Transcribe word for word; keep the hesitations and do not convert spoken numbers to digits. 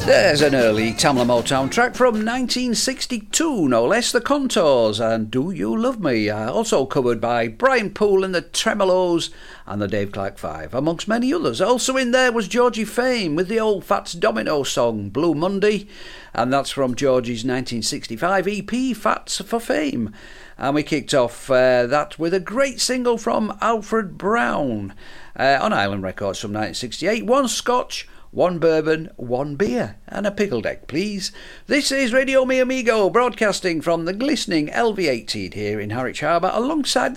There's an early Tamla Motown track from nineteen sixty-two, no less, The Contours and Do You Love Me, uh, also covered by Brian Poole and the Tremolos and the Dave Clark Five, amongst many others. Also in there was Georgie Fame with the old Fats Domino song, Blue Monday, and that's from Georgie's nineteen sixty-five E P, Fats for Fame. And we kicked off uh, that with a great single from Alfred Brown uh, on Island Records from nineteen sixty-eight, One Scotch, One bourbon, one beer, and a pickle deck, please. This is Radio Mi Amigo, broadcasting from the glistening L V eighteen here in Harwich Harbour, alongside